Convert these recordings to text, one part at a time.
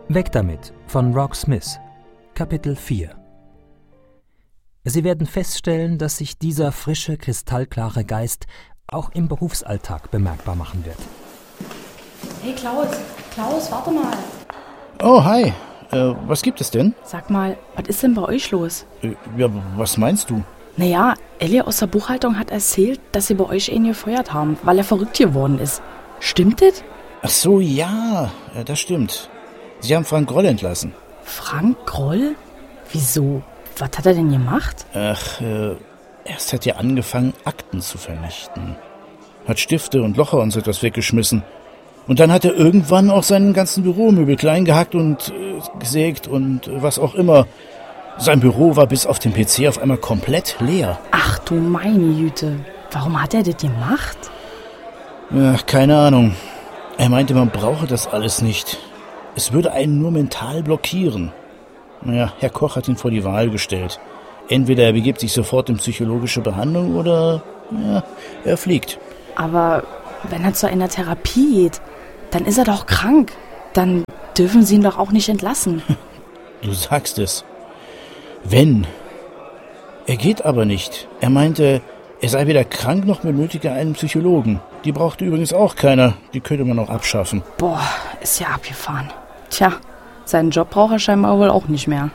Weg damit von Rock Smith, Kapitel 4. Sie werden feststellen, dass sich dieser frische, kristallklare Geist auch im Berufsalltag bemerkbar machen wird. Hey Klaus, warte mal. Oh, hi. Was gibt es denn? Sag mal, was ist denn bei euch los? Ja, was meinst du? Naja, Ellie aus der Buchhaltung hat erzählt, dass sie bei euch einen gefeuert haben, weil er verrückt geworden ist. Stimmt das? Ach so, ja, das stimmt. Sie haben Frank Groll entlassen. Frank Groll? Wieso? Was hat er denn gemacht? Ach, erst hat er angefangen, Akten zu vernichten. Hat Stifte und Locher und so etwas weggeschmissen. Und dann hat er irgendwann auch seinen ganzen Büromöbel klein gehackt und gesägt und was auch immer. Sein Büro war bis auf den PC auf einmal komplett leer. Ach du meine Güte. Warum hat er das gemacht? Ach, keine Ahnung. Er meinte, man brauche das alles nicht. Es würde einen nur mental blockieren. Naja, Herr Koch hat ihn vor die Wahl gestellt. Entweder er begibt sich sofort in psychologische Behandlung oder er fliegt. Aber wenn er zu einer Therapie geht, dann ist er doch krank. Dann dürfen sie ihn doch auch nicht entlassen. Du sagst es. Wenn. Er geht aber nicht. Er meinte, er sei weder krank noch benötige einen Psychologen. Die brauchte übrigens auch keiner. Die könnte man auch abschaffen. Boah, ist ja abgefahren. Tja, seinen Job braucht er scheinbar wohl auch nicht mehr.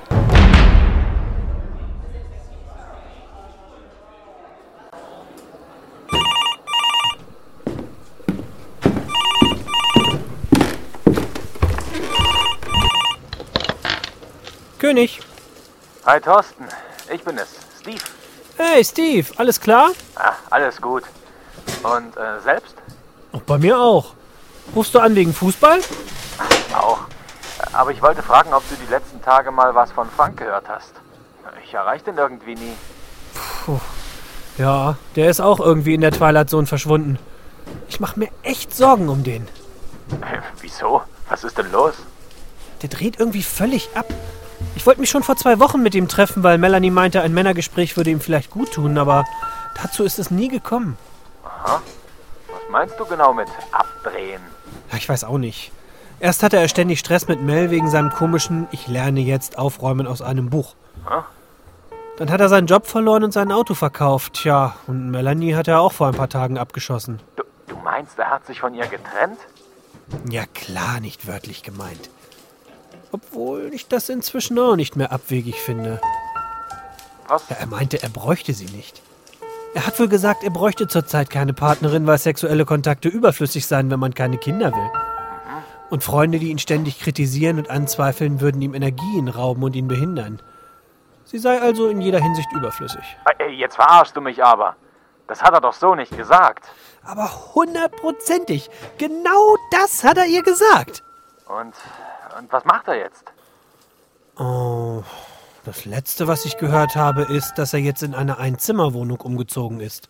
König. Hi Thorsten, ich bin es, Steve. Hey Steve, alles klar? Alles gut. Und selbst? Bei mir auch. Rufst du an wegen Fußball? Auch. Aber ich wollte fragen, ob du die letzten Tage mal was von Frank gehört hast. Ich erreiche den irgendwie nie. Puh. Ja, der ist auch irgendwie in der Twilight Zone verschwunden. Ich mache mir echt Sorgen um den. Wieso? Was ist denn los? Der dreht irgendwie völlig ab. Ich wollte mich schon vor 2 Wochen mit ihm treffen, weil Melanie meinte, ein Männergespräch würde ihm vielleicht gut tun, aber dazu ist es nie gekommen. Aha. Was meinst du genau mit abdrehen? Ja, ich weiß auch nicht. Erst hatte er ständig Stress mit Mel wegen seinem komischen „Ich lerne jetzt aufräumen aus einem Buch". Hm? Dann hat er seinen Job verloren und sein Auto verkauft. Tja, und Melanie hat er auch vor ein paar Tagen abgeschossen. Du meinst, er hat sich von ihr getrennt? Ja klar, nicht wörtlich gemeint. Obwohl ich das inzwischen auch nicht mehr abwegig finde. Was? Ja, er meinte, er bräuchte sie nicht. Er hat wohl gesagt, er bräuchte zurzeit keine Partnerin, weil sexuelle Kontakte überflüssig seien, wenn man keine Kinder will. Und Freunde, die ihn ständig kritisieren und anzweifeln, würden ihm Energien rauben und ihn behindern. Sie sei also in jeder Hinsicht überflüssig. Jetzt verarschst du mich aber. Das hat er doch so nicht gesagt. Aber 100%! Genau das hat er ihr gesagt! Und was macht er jetzt? Oh, das Letzte, was ich gehört habe, ist, dass er jetzt in eine Einzimmerwohnung umgezogen ist.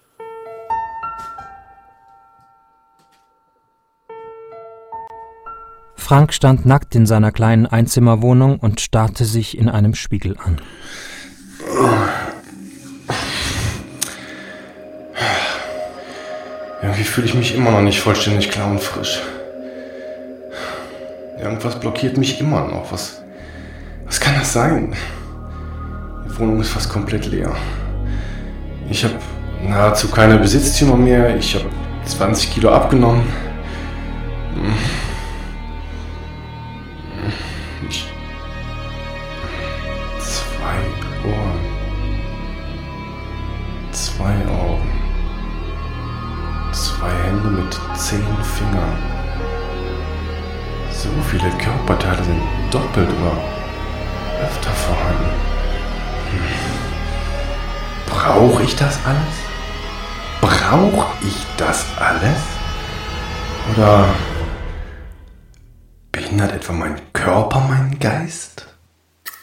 Frank stand nackt in seiner kleinen Einzimmerwohnung und starrte sich in einem Spiegel an. Irgendwie fühle ich mich immer noch nicht vollständig klar und frisch. Irgendwas blockiert mich immer noch. Was kann das sein? Die Wohnung ist fast komplett leer. Ich habe nahezu keine Besitztümer mehr. Ich habe 20 Kilo abgenommen. Zwei Ohren. 2 Augen. 2 Hände mit 10 Fingern. So viele Körperteile sind doppelt oder öfter vorhanden. Brauche ich das alles? Brauche ich das alles? Oder behindert etwa mein Körper meinen Geist?